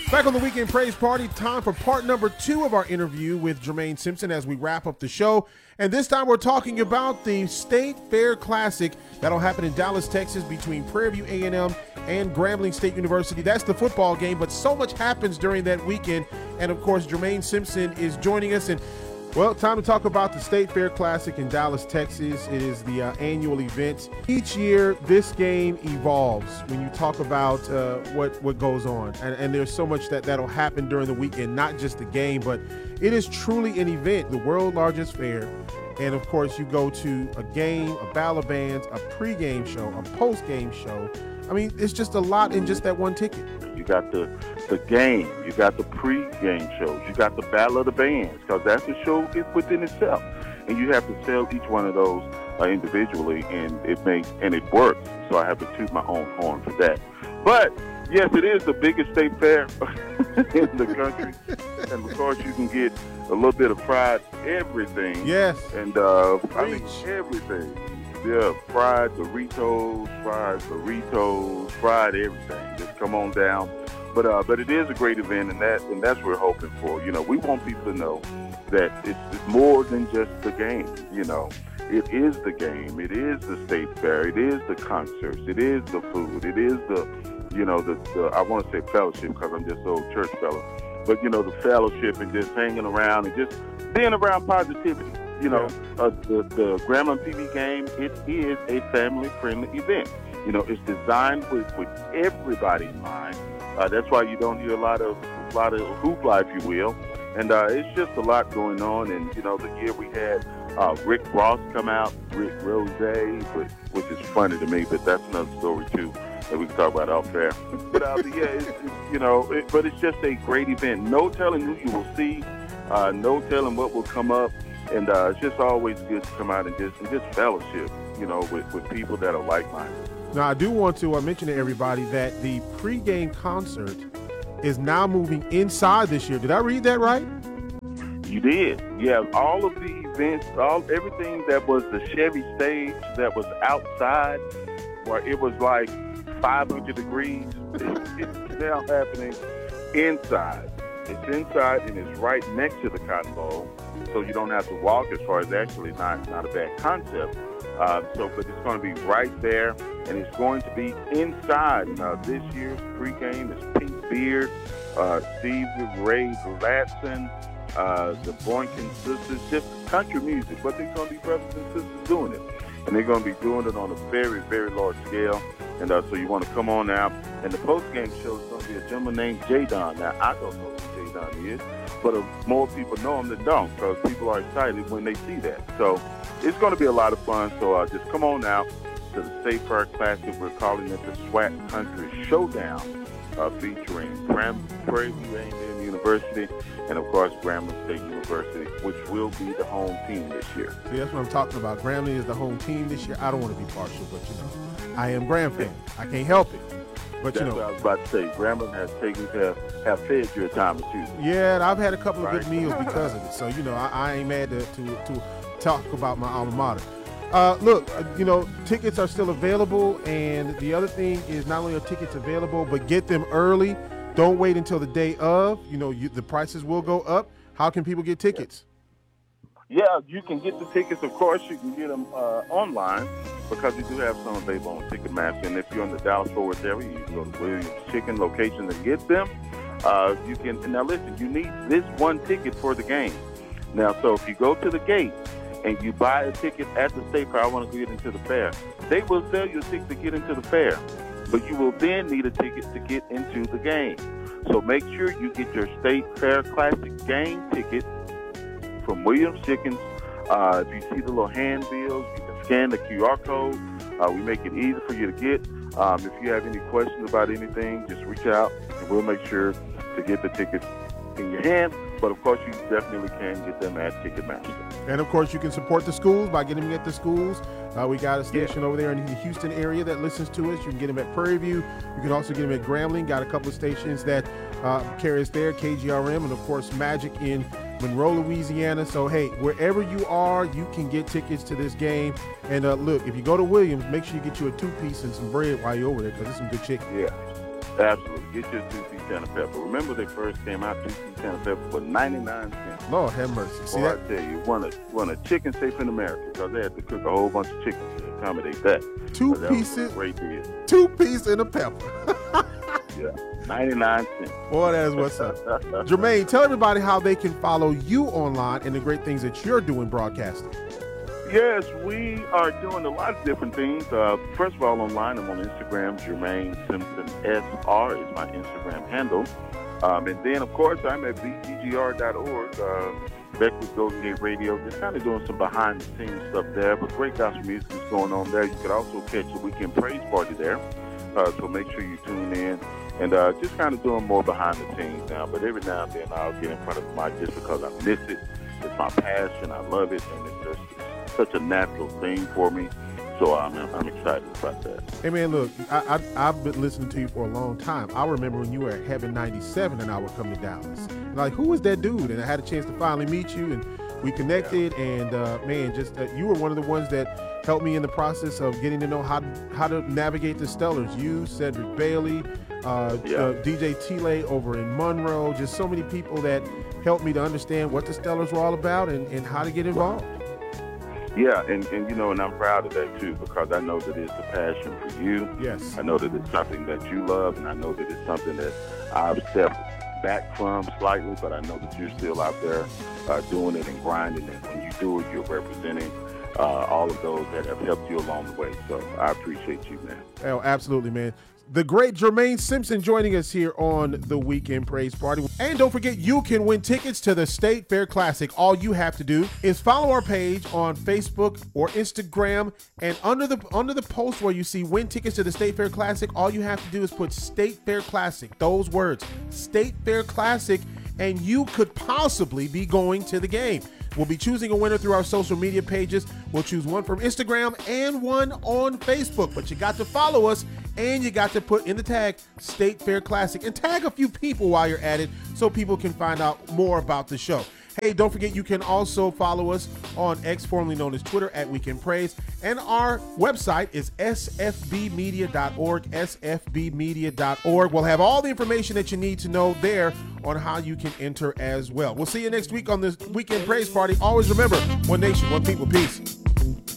Back on the Weekend Praise Party, time for part number 2 of our interview with Jermaine Simpson as we wrap up the show. And this time we're talking about the State Fair Classic that'll happen in Dallas, Texas between Prairie View A&M and Grambling State University. That's the football game, but so much happens during that weekend. And of course, Jermaine Simpson is joining us. And well, time to talk about the State Fair Classic in Dallas, Texas. It is the annual event. Each year, this game evolves when you talk about what goes on. And there's so much that'll happen during the weekend, not just the game, but it is truly an event, the world's largest fair. And of course, you go to a game, a battle of bands, a pregame show, a postgame show. I mean, it's just a lot in just that one ticket. You got the game, you got the pre-game shows, you got the Battle of the Bands, because that's a show within itself, and you have to sell each one of those individually, and it works. So I have to toot my own horn for that. But yes, it is the biggest state fair in the country, and of course you can get a little bit of fried everything. Yes, and I mean everything. Yeah, fried Doritos, fried burritos, fried everything. Just come on down. But it is a great event, and that's what we're hoping for. You know, we want people to know that it's more than just the game. You know, it is the game. It is the state fair. It is the concerts. It is the food. It is the I want to say fellowship because I'm just so church fellow. But, you know, the fellowship and just hanging around and just being around positivity. You know, the Grambling PV game, it is a family-friendly event. You know, it's designed with everybody in mind. That's why you don't hear a lot of hoopla, if you will. And it's just a lot going on. And, you know, the year we had Rick Ross come out, Rick Rose, which is funny to me, but that's another story, too, that we can talk about off air. But, yeah, but it's just a great event. No telling who you will see, no telling what will come up. And it's just always good to come out and just fellowship, you know, with people that are like-minded. Now, I do want to mention to everybody that the pregame concert is now moving inside this year. Did I read that right? You did. Yeah, all of the events, everything that was the Chevy stage that was outside, where it was like 500 degrees, it's now happening inside. It's inside, and it's right next to the Cotton Bowl, so you don't have to walk as far as actually not a bad concept. But it's going to be right there, and it's going to be inside. This year's pregame is Pink Beard, Steve Ray Latson, the Boynton Sisters, just country music, but they're going to be brothers and sisters doing it. And they're going to be doing it on a very, very large scale. And so you want to come on out. And the post-game show is going to be a gentleman named J. Don. Now, I don't know who J. Don is, but more people know him than don't, because people are excited when they see that. So it's going to be a lot of fun. So just come on out to the State Fair Classic. We're calling it the SWAT Country Showdown, featuring Prairie View A&M University and, of course, Grambling State University, which will be the home team this year. See, that's what I'm talking about. Grambling is the home team this year. I don't want to be partial, but, you know, I am Graham fan. I can't help it. But, that's what I was about to say. Grambling has have fed you a time or two. Yeah, and I've had a couple of good meals because of it. So, you know, I ain't mad to talk about my alma mater. Look, you know, tickets are still available, and the other thing is not only are tickets available, but get them early. Don't wait until the day of. You know, the prices will go up. How can people get tickets? Yeah, you can get the tickets. Of course, you can get them online, because we do have some available on Ticketmaster. And if you're in the Dallas-Fort Worth area, you can go to Williams Chicken location and get them. You can. Now, listen, you need this one ticket for the game. Now, so if you go to the gate and you buy a ticket at the State Fair, I want to get into the fair, they will sell you a ticket to get into the fair, but you will then need a ticket to get into the game. So make sure you get your State Fair Classic game ticket from Williams Chickens. If you see the little handbills, you can scan the QR code. We make it easy for you to get. If you have any questions about anything, just reach out, and we'll make sure to get the tickets in your hand. But, of course, you definitely can get them at Ticketmaster. And, of course, you can support the schools by getting them at the schools. We got a station over there in the Houston area that listens to us. You can get them at Prairie View. You can also get them at Grambling. Got a couple of stations that carry us there, KGRM, and, of course, Magic in Monroe, Louisiana. So, hey, wherever you are, you can get tickets to this game. And, look, if you go to Williams, make sure you get you a 2-piece and some bread while you're over there, because it's some good chicken. Yeah. Absolutely. Get your 2-piece Santa Pepper. Remember they first came out, 2-piece Santa Pepper for 99 cents. Lord have mercy. See Boy, that? I tell you, one a chicken safe in America, because they had to cook a whole bunch of chicken to accommodate that. Two That was pieces, a great deal. 2 piece and a pepper. Yeah, 99 cents. Boy, that is what's up. Jermaine, tell everybody how they can follow you online and the great things that you're doing broadcasting. Yes, we are doing a lot of different things. First of all, online, I'm on Instagram. Jermaine Simpson SR is my Instagram handle. And then, of course, I'm at btgr.org. Beckwith Golden Gate Radio, just kind of doing some behind-the-scenes stuff there. But great gospel music is going on there. You can also catch the Weekend Praise Party there. So make sure you tune in. And just kind of doing more behind the scenes now. But every now and then I'll get in front of the mic just because I miss it. It's my passion. I love it. And it's just such a natural thing for me. So I'm excited about that. Hey, man, look, I've been listening to you for a long time. I remember when you were at Heaven 97 and I would come to Dallas. Like, who was that dude? And I had a chance to finally meet you, and we connected. And, man, just you were one of the ones that helped me in the process of getting to know how to navigate the Stellars. You, Cedric Bailey, DJ T-Lay over in Monroe, just so many people that helped me to understand what the Stellars were all about and how to get involved. Yeah, and you know, and I'm proud of that too, because I know that it's a passion for you. Yes. I know that it's something that you love, and I know that it's something that I've stepped back from slightly, but I know that you're still out there doing it and grinding, and when you do it, you're representing all of those that have helped you along the way. So I appreciate you, man. Oh, absolutely, man. The great Jermaine Simpson joining us here on the Weekend Praise Party. And don't forget, you can win tickets to the State Fair Classic. All you have to do is follow our page on Facebook or Instagram, and under the post where you see win tickets to the State Fair Classic, all you have to do is put State Fair Classic, those words, State Fair Classic, and you could possibly be going to the game. We'll be choosing a winner through our social media pages. We'll choose one from Instagram and one on Facebook, but you got to follow us and you got to put in the tag State Fair Classic and tag a few people while you're at it so people can find out more about the show. Hey, don't forget you can also follow us on X, formerly known as Twitter, at Weekend Praise. And our website is sfbmedia.org, sfbmedia.org. We'll have all the information that you need to know there on how you can enter as well. We'll see you next week on this Weekend Praise Party. Always remember, one nation, one people, peace.